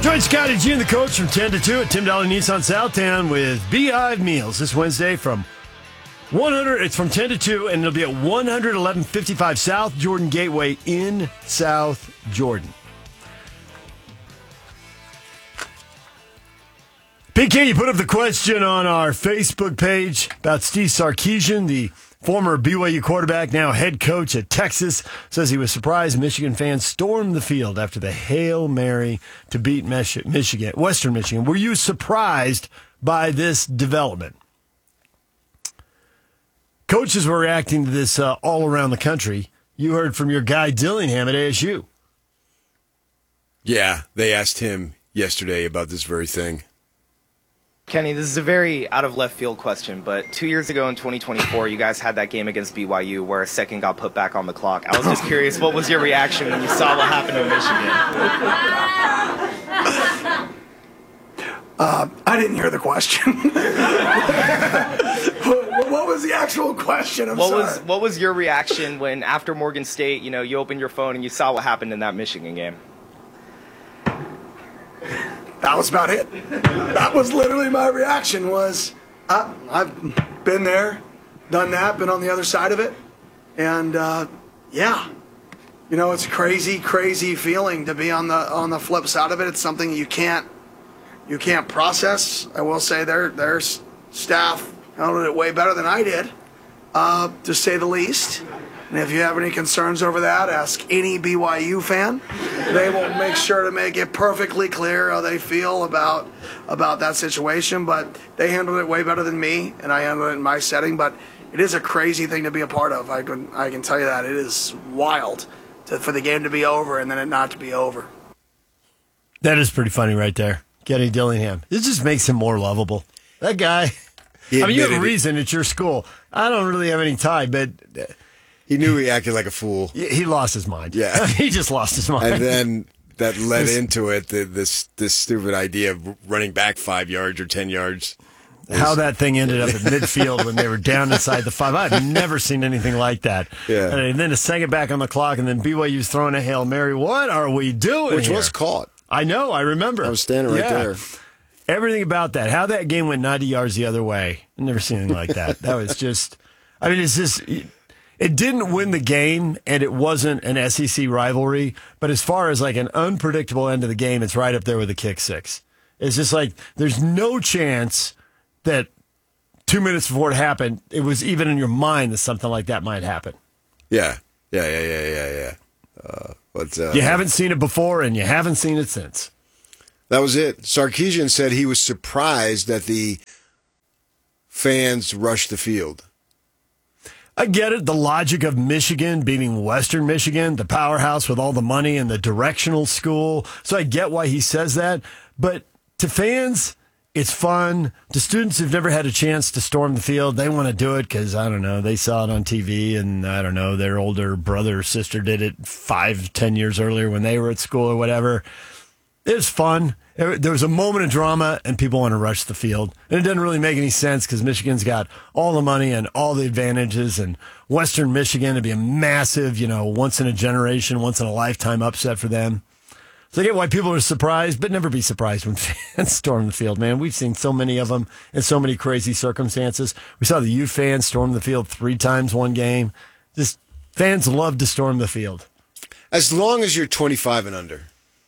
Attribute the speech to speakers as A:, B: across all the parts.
A: Join Scotty G and the coach from 10 to 2 at Tim Dolly Nissan Southtown with Beehive Meals this Wednesday from 100. It's from 10 to 2, and it'll be at 11155 South Jordan Gateway in South Jordan. PK, you put up the question on our Facebook page about Steve Sarkisian, the former BYU quarterback, now head coach at Texas, says he was surprised Michigan fans stormed the field after the Hail Mary to beat Michigan, Western Michigan. Were you surprised by this development? Coaches were reacting to this all around the country. You heard from your guy Dillingham at ASU.
B: Yeah, they asked him yesterday about this very thing.
C: Kenny, this is a very out of left field question, but 2 years ago in 2024, you guys had that game against BYU where a second got put back on the clock. I was just curious, what was your reaction when you saw what happened to Michigan?
D: I didn't hear the question. What was the actual question?
C: What was your reaction when after Morgan State, you opened your phone and you saw what happened in that Michigan game?
D: That was about it. That was literally my reaction was, I've been there, done that, been on the other side of it. And, yeah, it's a crazy, crazy feeling to be on the flip side of it. It's something you can't process. I will say their staff handled it way better than I did, to say the least. And if you have any concerns over that, ask any BYU fan. They will make sure to make it perfectly clear how they feel about that situation. But they handled it way better than me, and I handled it in my setting. But it is a crazy thing to be a part of. I can tell you that. It is wild for the game to be over and then it not to be over.
A: That is pretty funny right there. Kenny Dillingham. It just makes him more lovable. That guy. You have a reason. It's your school. I don't really have any tie, but...
B: He knew he acted like a fool.
A: He lost his mind.
B: Yeah.
A: He just lost his mind.
B: And then that led into it, this stupid idea of running back 5 yards or 10 yards.
A: How that thing ended up at midfield when they were down inside the 5. I've never seen anything like that.
B: Yeah.
A: And then a second back on the clock, and then BYU's throwing a Hail Mary. What are we doing
B: Which
A: here?
B: was caught.
A: I know. I remember.
B: I was standing right there.
A: Everything about that. How that game went 90 yards the other way. I've never seen anything like that. That was just... it's just... It didn't win the game, and it wasn't an SEC rivalry. But as far as like an unpredictable end of the game, it's right up there with the kick six. It's just like there's no chance that 2 minutes before it happened, it was even in your mind that something like that might happen.
B: Yeah. But
A: you haven't seen it before, and you haven't seen it since.
B: That was it. Sarkisian said he was surprised that the fans rushed the field.
A: I get it, the logic of Michigan beating Western Michigan, the powerhouse with all the money and the directional school. So I get why he says that. But to fans, it's fun. To students who've never had a chance to storm the field, they want to do it because, I don't know, they saw it on TV and, I don't know, their older brother or sister did it 5-10 years earlier when they were at school or whatever. It was fun. There was a moment of drama, and people want to rush the field. And it doesn't really make any sense because Michigan's got all the money and all the advantages, and Western Michigan would be a massive, once-in-a-generation, once-in-a-lifetime upset for them. So I get why people are surprised, but never be surprised when fans storm the field, man. We've seen so many of them in so many crazy circumstances. We saw the U fans storm the field 3 times one game. Just fans love to storm the field.
B: As long as you're 25 and under.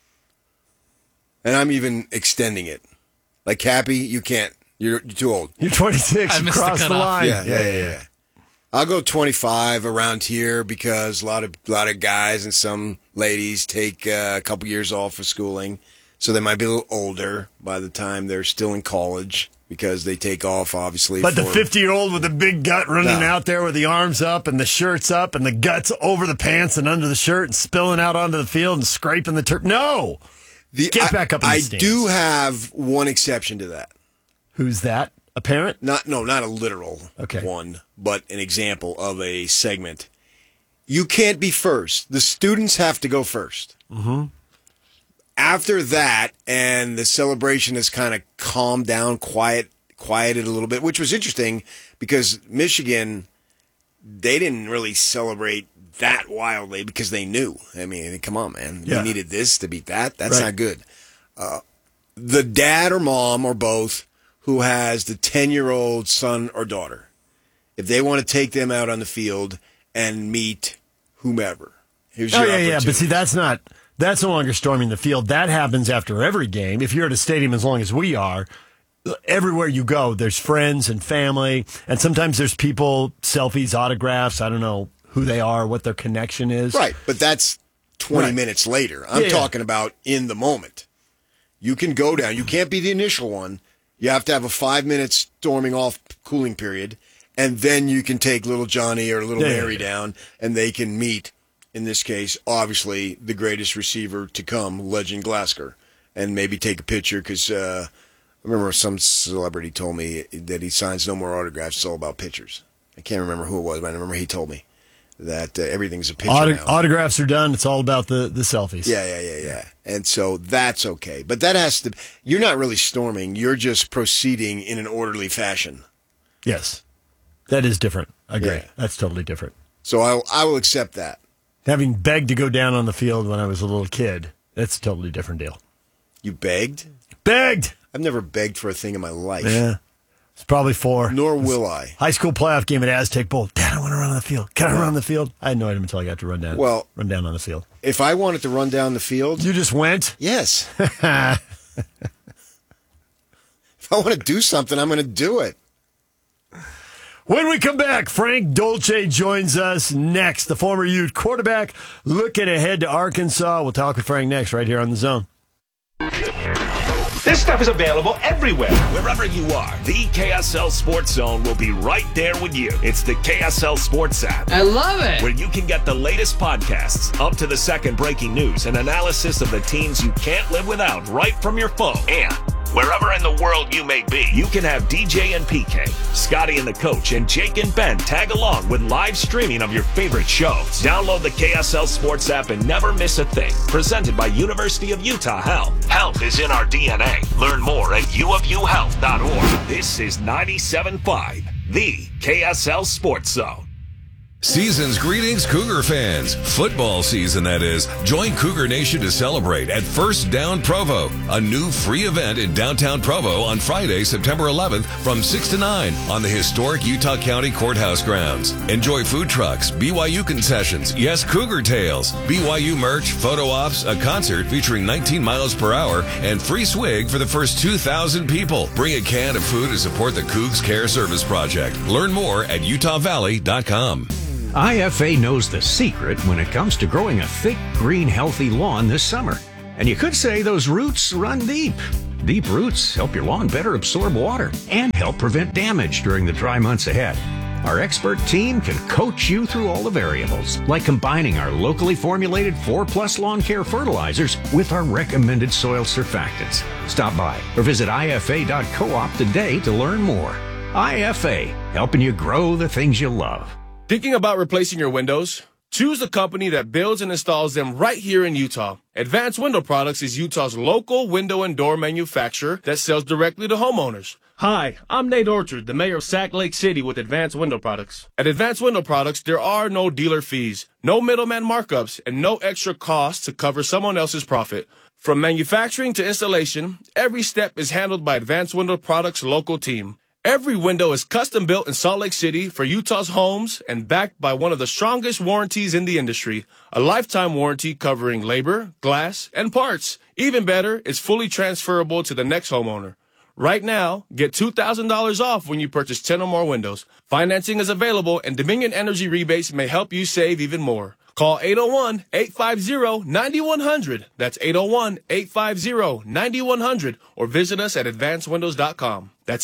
B: And I'm even extending it. Like Cappy, you can't. You're too old.
A: You're 26. You crossed the line.
B: Yeah. I'll go 25 around here because a lot of guys and some ladies take a couple years off of schooling, so they might be a little older by the time they're still in college because they take off, obviously.
A: But the 50-year-old with the big gut running out there with the arms up and the shirts up and the guts over the pants and under the shirt and spilling out onto the field and scraping the turf. No. Get back up in the stands.
B: I do have one exception to that.
A: Who's that? A parent?
B: Not a literal one, but an example of a segment. You can't be first. The students have to go first.
A: Mm-hmm.
B: After that, and the celebration has kind of calmed down, quieted a little bit, which was interesting because Michigan, they didn't really celebrate that wildly because they knew. I mean, come on, man. We needed this to beat that. That's not good. the dad or mom or both who has the 10-year-old son or daughter, if they want to take them out on the field and meet whomever, here's your opportunity.
A: But see, that's no longer storming the field. That happens after every game. If you're at a stadium as long as we are, everywhere you go, there's friends and family, and sometimes there's people, selfies, autographs. I don't know who they are, what their connection is.
B: Right, but that's 20 minutes later. I'm talking about in the moment. You can go down. You can't be the initial one. You have to have a 5-minute storming off cooling period, and then you can take little Johnny or little Mary down, and they can meet, in this case, obviously, the greatest receiver to come, Legend Glasgow, and maybe take a picture because I remember some celebrity told me that he signs no more autographs. It's all about pictures. I can't remember who it was, but I remember he told me that everything's a picture now.
A: Autographs are done. It's all about the selfies.
B: Yeah. And so that's okay. But that has to, you're not really storming. You're just proceeding in an orderly fashion.
A: Yes. That is different. I agree.
B: Yeah.
A: That's totally different.
B: So I will accept that.
A: Having begged to go down on the field when I was a little kid, that's a totally different deal.
B: You begged?
A: Begged!
B: I've never begged for a thing in my life.
A: Yeah. It's probably 4.
B: Nor will I.
A: High school playoff game at Aztec Bowl. Dad, I want to run on the field. Can I run on the field? I had no idea until I got to run down on the field.
B: If I wanted to run down the field.
A: You just went?
B: Yes. If I want to do something, I'm going to do it.
A: When we come back, Frank Dolce joins us next. The former Ute quarterback looking ahead to Arkansas. We'll talk with Frank next right here on The Zone.
E: This stuff is available everywhere.
F: Wherever you are, the KSL Sports Zone will be right there with you. It's the KSL Sports app.
G: I love it.
F: Where you can get the latest podcasts, up to the second breaking news, and analysis of the teams you can't live without right from your phone. And wherever in the world you may be, you can have DJ and PK, Scotty and the coach, and Jake and Ben tag along with live streaming of your favorite shows. Download the KSL Sports app and never miss a thing. Presented by University of Utah Health. Health is in our DNA. Learn more at uofuhealth.org. This is 97.5, the KSL Sports Zone.
H: Season's greetings, Cougar fans. Football season, that is. Join Cougar Nation to celebrate at First Down Provo, a new free event in downtown Provo on Friday, September 11th from 6 to 9 on the historic Utah County Courthouse grounds. Enjoy food trucks, BYU concessions, yes, Cougar Tales, BYU merch, photo ops, a concert featuring 19 miles per hour, and free swig for the first 2,000 people. Bring a can of food to support the Cougs Care Service Project. Learn more at utahvalley.com.
I: IFA knows the secret when it comes to growing a thick, green, healthy lawn this summer. And you could say those roots run deep. Deep roots help your lawn better absorb water and help prevent damage during the dry months ahead. Our expert team can coach you through all the variables, like combining our locally formulated 4+ lawn care fertilizers with our recommended soil surfactants. Stop by or visit ifa.coop today to learn more. IFA, helping you grow the things you love.
J: Thinking about replacing your windows? Choose a company that builds and installs them right here in Utah. Advanced Window Products is Utah's local window and door manufacturer that sells directly to homeowners. Hi, I'm Nate Orchard, the mayor of Sac Lake City with Advanced Window Products. At Advanced Window Products, there are no dealer fees, no middleman markups, and no extra costs to cover someone else's profit. From manufacturing to installation, every step is handled by Advanced Window Products' local team. Every window is custom built in Salt Lake City for Utah's homes and backed by one of the strongest warranties in the industry, a lifetime warranty covering labor, glass, and parts. Even better, it's fully transferable to the next homeowner. Right now, get $2,000 off when you purchase 10 or more windows. Financing is available and Dominion Energy rebates may help you save even more. Call 801-850-9100. That's 801-850-9100 or visit us at advancedwindows.com. That's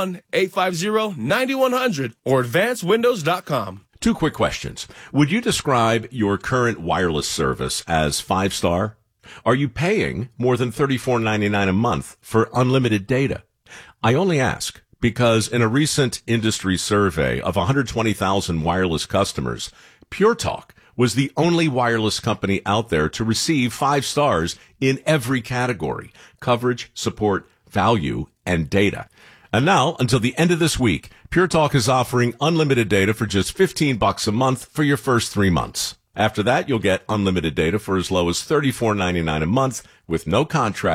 J: 801-850-9100 or advancedwindows.com.
K: 2 quick questions. Would you describe your current wireless service as 5-star? Are you paying more than $34.99 a month for unlimited data? I only ask because in a recent industry survey of 120,000 wireless customers, Pure Talk was the only wireless company out there to receive 5 stars in every category: coverage, support, value, and data. And now, until the end of this week, Pure Talk is offering unlimited data for just $15 a month for your first 3 months. After that, you'll get unlimited data for as low as $34.99 a month with no contract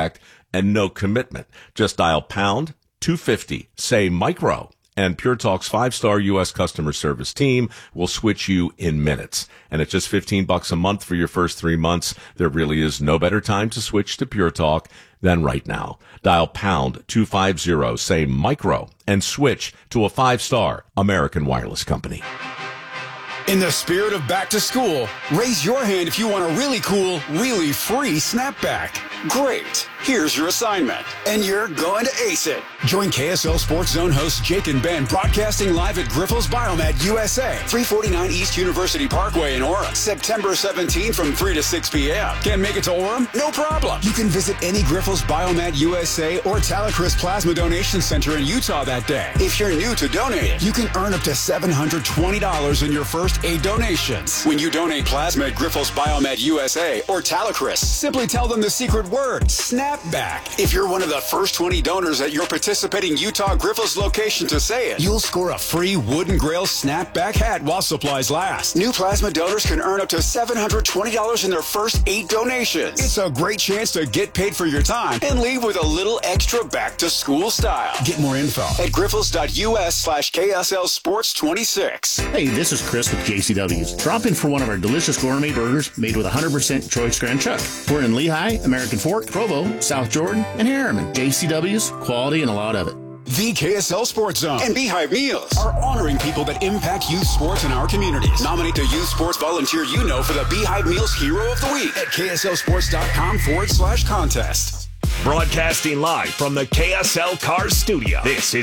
K: and no commitment. Just dial pound 250, say micro, and Pure Talk's 5-star U.S. customer service team will switch you in minutes. And it's just $15 a month for your first 3 months. There really is no better time to switch to Pure Talk than right now. Dial pound 250, say micro, and switch to a 5-star American Wireless company.
G: In the spirit of back to school, raise your hand if you want a really cool, really free snapback. Great. Here's your assignment, and you're going to ace it. Join KSL Sports Zone hosts Jake and Ben broadcasting live at Grifols Biomed USA, 349 East University Parkway in Orem, September 17 from 3 to 6 p.m. Can't make it to Orem? No problem. You can visit any Grifols Biomed USA or Talacris Plasma Donation Center in Utah that day. If you're new to donating, you can earn up to $720 in your first 8 donations. When you donate plasma at Grifols Biomed USA or Talacris, simply tell them the secret word, snapback. If you're one of the first 20 donors at your participating Utah Grifols location to say it, you'll score a free Wooden Grail snapback hat while supplies last. New plasma donors can earn up to $720 in their first 8 donations. It's a great chance to get paid for your time and leave with a little extra back to school style. Get more info at grifols.us/KSL Sports 26.
L: Hey, this is Chris with JCW's. Drop in for one of our delicious gourmet burgers made with 100% choice Grand Chuck. We're in Lehigh, American Fork, Provo, South Jordan, and Harriman. JCW's, quality and a lot of it.
G: The KSL Sports Zone and Beehive Meals are honoring people that impact youth sports in our communities. Nominate the youth sports volunteer you know for the Beehive Meals Hero of the Week at KSLSports.com/contest.
F: Broadcasting live from the KSL Cars Studio. This is